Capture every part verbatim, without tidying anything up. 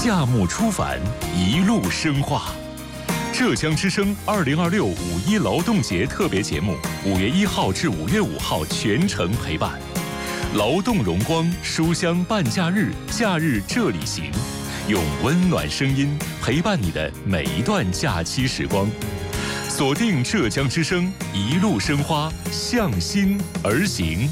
夏木初返，一路深化。浙江之声二零二六五一劳动节特别节目，五月一号至五月五号全程陪伴。劳动荣光，书香伴假日，假日这里行，用温暖声音陪伴你的每一段假期时光。锁定浙江之声，一路生花，向心而行。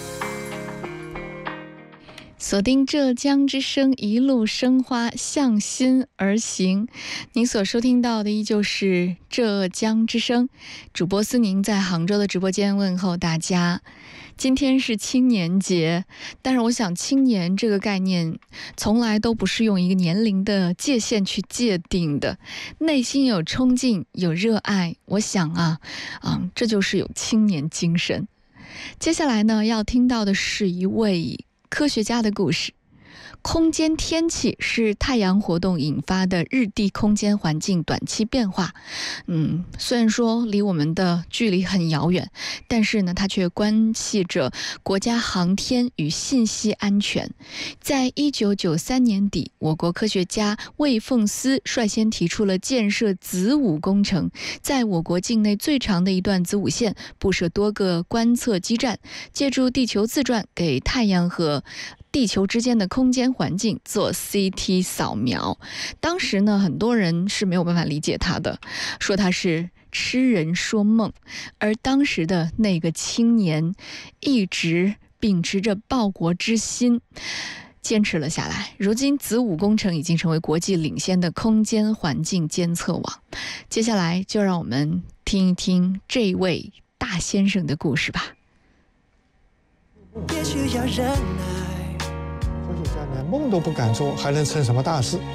锁定浙江之声，一路生花，向心而行。您所收听到的依旧是浙江之声，主播思宁在杭州的直播间问候大家。今天是青年节，但是我想青年这个概念从来都不是用一个年龄的界限去界定的，内心有冲劲，有热爱，我想啊，嗯，这就是有青年精神。接下来呢，要听到的是一位科学家的故事。空间天气是太阳活动引发的日地空间环境短期变化。嗯，虽然说离我们的距离很遥远，但是呢，它却关系着国家航天与信息安全。在一九九三年底，我国科学家魏凤思率先提出了建设子午工程，在我国境内最长的一段子午线布设多个观测基站，借助地球自转给太阳和地球之间的空间环境做 C T 扫描。当时呢，很多人是没有办法理解他的，说他是痴人说梦。而当时的那个青年一直秉持着报国之心，坚持了下来。如今子午工程已经成为国际领先的空间环境监测网。接下来就让我们听一听这位大先生的故事吧。 也需要忍耐，科学家连梦都不敢做，还能成什么大事？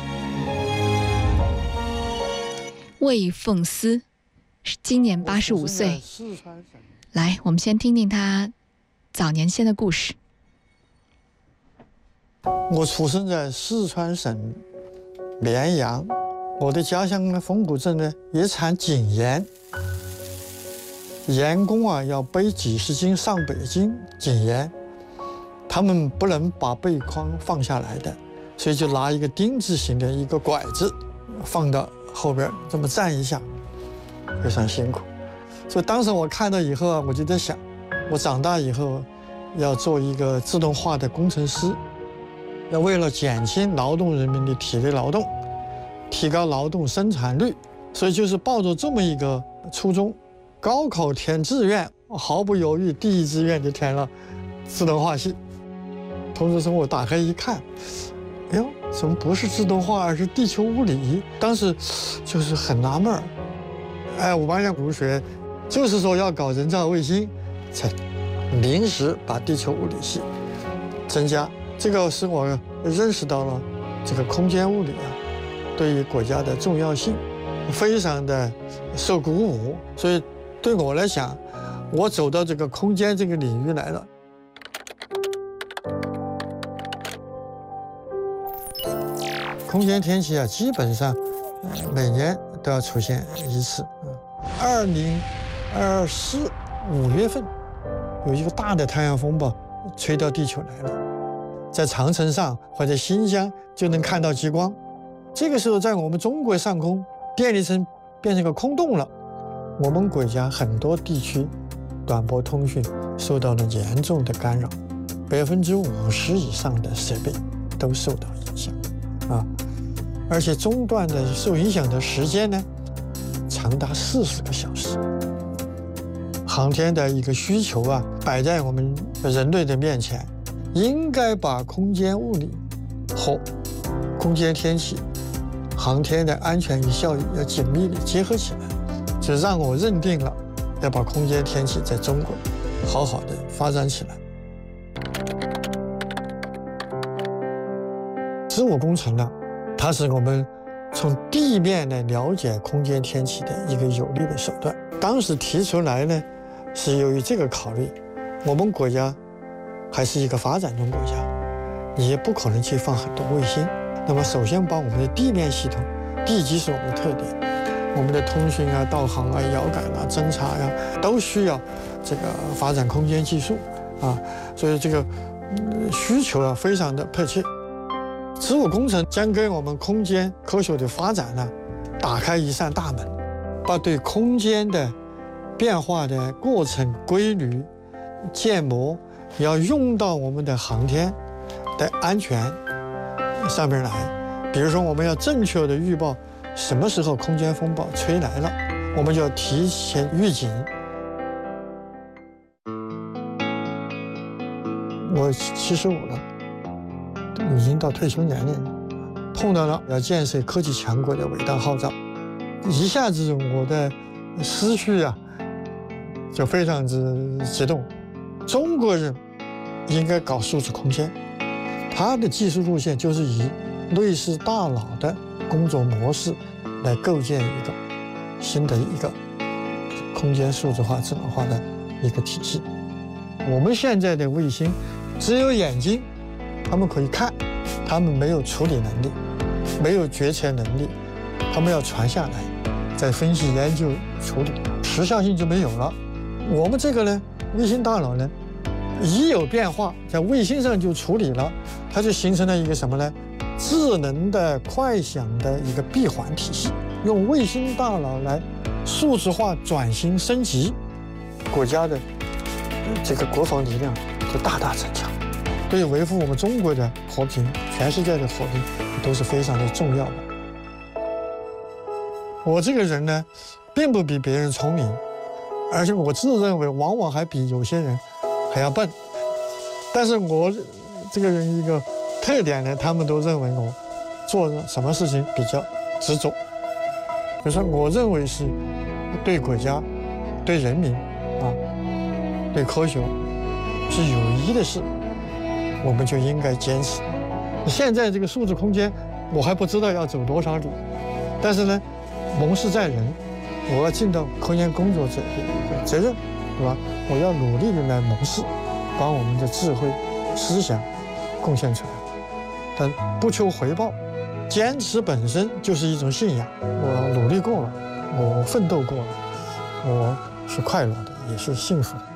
魏凤思今年八十五岁，来，我们先听听他早年间的故事。 我出生在四川省绵阳，我的家乡呢，丰谷镇呢也产井盐，盐工啊要背几十斤上北京井盐。他们不能把背筐放下来的，所以就拿一个丁字形的一个拐子放到后边，这么站一下，非常辛苦。所以当时我看到以后啊，我就在想，我长大以后要做一个自动化的工程师，要为了减轻劳动人民的体力劳动，提高劳动生产率，所以就是抱着这么一个初衷，高考填志愿，毫不犹豫第一志愿就填了自动化系。通知生我打开一看，哎呦，怎么不是自动化，而是地球物理？当时就是很纳闷儿。哎，我班上同学就是说要搞人造卫星，才临时把地球物理系增加。这个是我认识到了这个空间物理啊，对于国家的重要性，非常的受鼓舞。所以对我来讲，我走到这个空间这个领域来了。空间天气啊，基本上，呃，每年都要出现一次。二零二四五月份，有一个大的太阳风暴吹到地球来了，在长城上或者新疆就能看到极光。这个时候，在我们中国上空，电离层变成个空洞了，我们国家很多地区短波通讯受到了严重的干扰，百分之五十以上的设备都受到影响。啊，而且中断的受影响的时间呢，长达四十个小时。航天的一个需求啊，摆在我们人类的面前，应该把空间物理和空间天气、航天的安全与效益要紧密地结合起来，就让我认定了要把空间天气在中国好好的发展起来。子午工程呢，它是我们从地面来了解空间天气的一个有力的手段。当时提出来呢，是由于这个考虑，我们国家还是一个发展中国家，也不可能去放很多卫星。那么首先把我们的地面系统，地基是我们的特点，我们的通讯啊、导航啊、遥感啊、侦察呀、啊，都需要这个发展空间技术啊，所以这个、嗯、需求啊非常的迫切。 植物工程将给我们空间科学的发展呢打开一扇大门，把对空间的变化的过程规律建模要用到我们的航天的安全上面来。比如说，我们要正确的预报什么时候空间风暴吹来了，我们就要提前预警。我七十五了，已经到退休年龄了，碰到了要建设科技强国的伟大号召，一下子我的思绪啊就非常之激动。中国人应该搞数字空间，它的技术路线就是以类似大脑的工作模式来构建一个新的一个空间数字化、智能化的一个体系。我们现在的卫星只有眼睛，他们可以看，他们没有处理能力，没有决策能力，他们要传下来，再分析、研究、处理，时效性就没有了。我们这个呢，卫星大脑呢，一有变化，在卫星上就处理了，它就形成了一个什么呢？智能的快响的一个闭环体系，用卫星大脑来数字化转型升级，国家的这个国防力量就大大增强，对于维护我们中国的和平、全世界的和平都是非常的重要的。我这个人呢，并不比别人聪明，而且我自认为往往还比有些人还要笨。但是我这个人一个特点呢，他们都认为我做什么事情比较执着。比如说，我认为是对国家、对人民啊、对科学是有益的事，我们就应该坚持。现在这个数字空间，我还不知道要走多少里，但是呢，盟事在人，我要尽到科研工作者的一个责任，对吧？我要努力的来盟事，把我们的智慧、思想贡献出来，但不求回报，坚持本身就是一种信仰。我努力过了，我奋斗过了，我是快乐的，也是幸福的。